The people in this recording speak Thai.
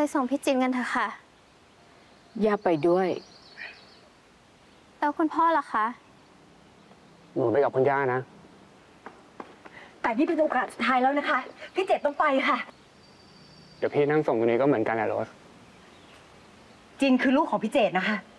ส่งพี่จินกันเถอะค่ะย่าไปด้วยแล้วคุณพ่อล่ะคะหนูไปกับคุณย่านะแต่นี่เป็นโอกาสสุดท้ายแล้วนะคะพี่เจ็ดต้องไปค่ะเดี๋ยวพี่นั่งส่งตรงนี้ก็เหมือนกันแหละโรสจินคือลูกของพี่เจตนะคะ